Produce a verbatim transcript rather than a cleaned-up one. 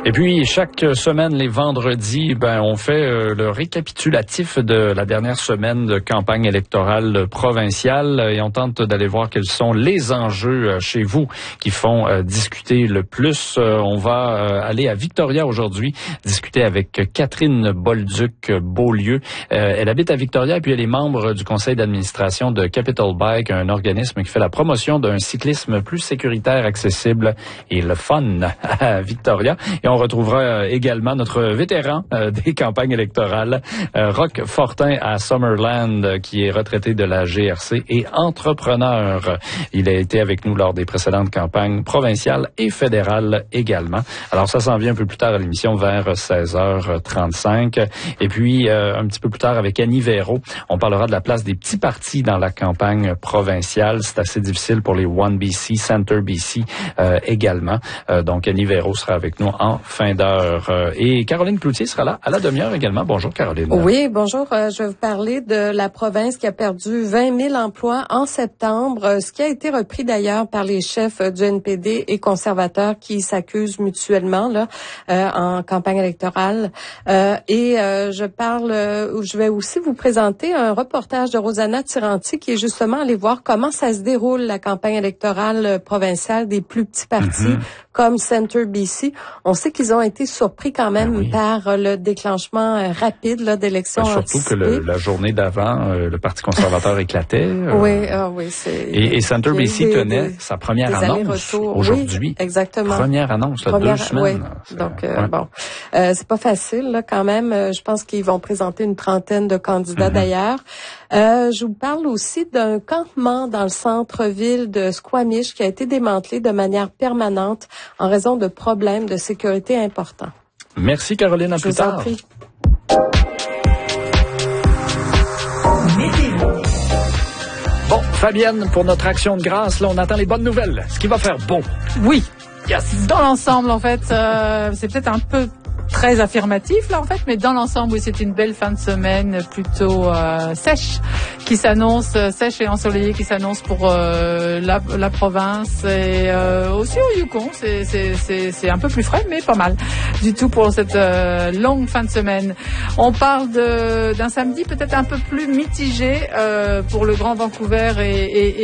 Et puis, chaque semaine, les vendredis, ben, on fait euh, le récapitulatif de la dernière semaine de campagne électorale provinciale et on tente d'aller voir quels sont les enjeux euh, chez vous qui font euh, discuter le plus. Euh, on va euh, aller à Victoria aujourd'hui, discuter avec Catherine Bolduc-Beaulieu. Euh, elle habite à Victoria et puis elle est membre du conseil d'administration de Capital Bike, un organisme qui fait la promotion d'un cyclisme plus sécuritaire, accessible et le fun à Victoria. Et on retrouvera également notre vétéran euh, des campagnes électorales, euh, Roch Fortin à Summerland, euh, qui est retraité de la G R C et entrepreneur. Il a été avec nous lors des précédentes campagnes provinciales et fédérales également. Alors ça s'en vient un peu plus tard à l'émission vers seize heures trente-cinq. Et puis euh, un petit peu plus tard avec Annie Véro, on parlera de la place des petits partis dans la campagne provinciale. C'est assez difficile pour les One B C, Center B C euh, également. Euh, donc Annie Véro sera avec nous en fin d'heure. Et Caroline Cloutier sera là à la demi-heure également. Bonjour Caroline. Oui, bonjour. Euh, je vais vous parler de la province qui a perdu vingt mille emplois en septembre, euh, ce qui a été repris d'ailleurs par les chefs du N P D et conservateurs qui s'accusent mutuellement là euh, en campagne électorale. Euh, et euh, je parle, euh, je vais aussi vous présenter un reportage de Rosanna Tiranti qui est justement allée voir comment ça se déroule la campagne électorale provinciale des plus petits partis mm-hmm. comme Center B C. On sait qu'ils ont été surpris quand même ben oui. par le déclenchement euh, rapide là, d'élections ben, surtout anticipées. que le, la journée d'avant, euh, le Parti conservateur éclatait. Euh, oui, ah, oui, c'est... Et, et Center B C des, tenait des, sa première annonce aujourd'hui. Oui, exactement. Première annonce, là, première, deux semaines. Oui. Donc, euh, ouais. bon, euh, c'est pas facile là, quand même. Je pense qu'ils vont présenter une trentaine de candidats mm-hmm. d'ailleurs. Euh, je vous parle aussi d'un campement dans le centre-ville de Squamish qui a été démantelé de manière permanente en raison de problèmes de sécurité importants. Merci Caroline, à je plus vous tard. En prie. Bon, Fabienne, pour notre action de grâce, là, on attend les bonnes nouvelles. Ce qui va faire beau. Oui. Yes. Dans l'ensemble, en fait, euh, c'est peut-être un peu très affirmatif là en fait, mais dans l'ensemble oui, c'est une belle fin de semaine plutôt euh, sèche qui s'annonce, euh, sèche et ensoleillée qui s'annonce pour euh, la, la province et euh, aussi au Yukon, c'est, c'est, c'est, c'est un peu plus frais mais pas mal du tout pour cette euh, longue fin de semaine. On parle de, d'un samedi peut-être un peu plus mitigé euh, pour le Grand Vancouver et, et, et